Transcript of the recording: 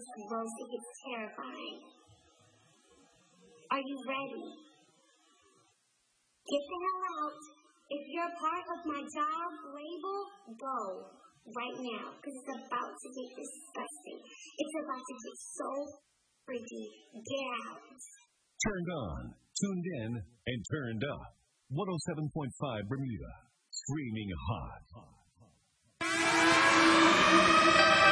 it's gross, it gets terrifying. Are you ready? Get the hell out. If you're a part of my dog label, go right now, because it's about to get disgusting. It's about to get so freaky. Get out. Turned on, tuned in, and turned up. 107.5 Bermuda. Screaming hot.